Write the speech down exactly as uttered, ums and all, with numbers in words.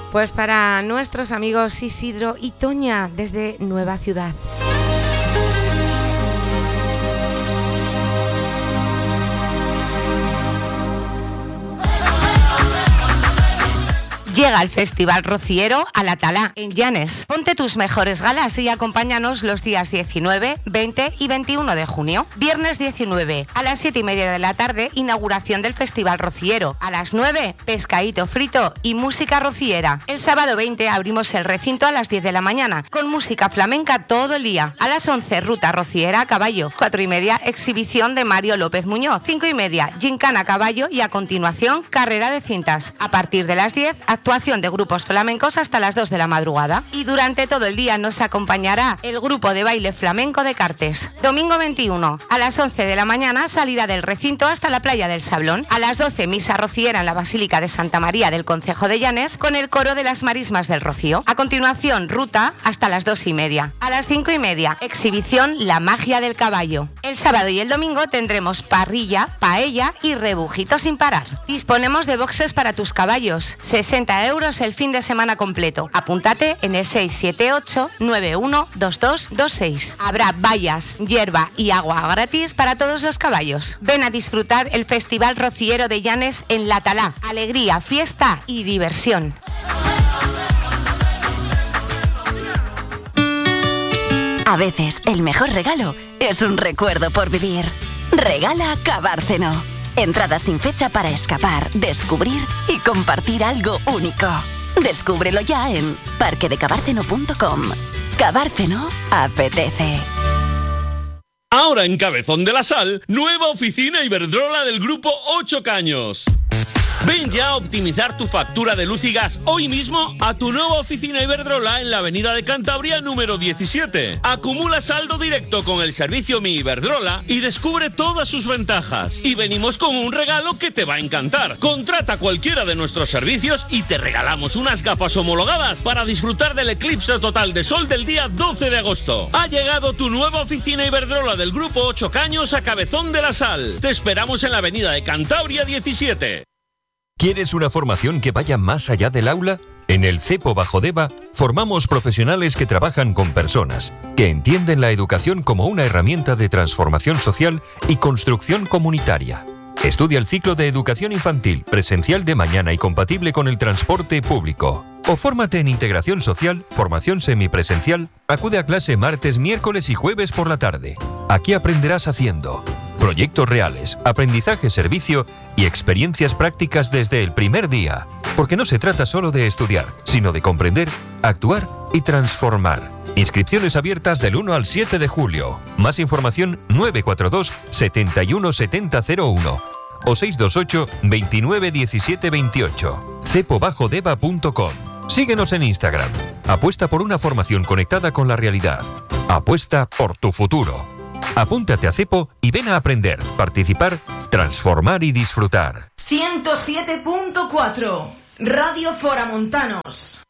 Pues para nuestros amigos Isidro y Toña desde Nueva Ciudad. Llega el Festival Rociero a La Talá, en Llanes. Ponte tus mejores galas y acompáñanos los días diecinueve, veinte y veintiuno de junio. Viernes diecinueve, a las siete y media de la tarde, inauguración del Festival Rociero. A las nueve, pescadito frito y música rociera. El sábado veinte abrimos el recinto a las diez de la mañana, con música flamenca todo el día. A las once, ruta rociera a caballo. cuatro y media, exhibición de Mario López Muñoz. cinco y media, gincana a caballo y a continuación, carrera de cintas. A partir de las diez, actuación de grupos flamencos hasta las dos de la madrugada. Y durante todo el día nos acompañará el grupo de baile flamenco de Cartes. Domingo veintiuno, a las once de la mañana, salida del recinto hasta la playa del Sablón. A las doce, misa rociera en la Basílica de Santa María del Concejo de Llanes con el coro de las Marismas del Rocío. A continuación, ruta hasta las dos y media. A las cinco y media, exhibición La Magia del Caballo. El sábado y el domingo tendremos parrilla, paella y rebujito sin parar. Disponemos de boxes para tus caballos. sesenta euros el fin de semana completo. Apúntate en el seis siete ocho nueve uno dos dos dos seis. Habrá vallas, hierba y agua gratis para todos los caballos. Ven a disfrutar el Festival Rociero de Llanes en La Talá. Alegría, fiesta y diversión. A veces el mejor regalo es un recuerdo por vivir. Regala Cabárceno. Entradas sin fecha para escapar, descubrir y compartir algo único. Descúbrelo ya en parque de cabárceno punto com. Cabárceno apetece. Ahora en Cabezón de la Sal, nueva oficina Iberdrola del Grupo Ocho Caños. Ven ya a optimizar tu factura de luz y gas hoy mismo a tu nueva oficina Iberdrola en la avenida de Cantabria número diecisiete. Acumula saldo directo con el servicio Mi Iberdrola y descubre todas sus ventajas. Y venimos con un regalo que te va a encantar. Contrata cualquiera de nuestros servicios y te regalamos unas gafas homologadas para disfrutar del eclipse total de sol del día doce de agosto. Ha llegado tu nueva oficina Iberdrola del Grupo Ocho Caños a Cabezón de la Sal. Te esperamos en la avenida de Cantabria diecisiete. ¿Quieres una formación que vaya más allá del aula? En el CEPO Bajo Deva formamos profesionales que trabajan con personas, que entienden la educación como una herramienta de transformación social y construcción comunitaria. Estudia el ciclo de educación infantil, presencial de mañana y compatible con el transporte público. O fórmate en integración social, formación semipresencial. Acude a clase martes, miércoles y jueves por la tarde. Aquí aprenderás haciendo proyectos reales, aprendizaje servicio y experiencias prácticas desde el primer día. Porque no se trata solo de estudiar, sino de comprender, actuar y transformar. Inscripciones abiertas del uno al siete de julio. Más información nueve cuatro dos siete uno siete cero cero uno o seis dos ocho veintinueve diecisiete veintiocho. cepo bajo deva punto com. Síguenos en Instagram. Apuesta por una formación conectada con la realidad. Apuesta por tu futuro. Apúntate a CEPO y ven a aprender, participar, transformar y disfrutar. ciento siete punto cuatro Radio Foramontanos.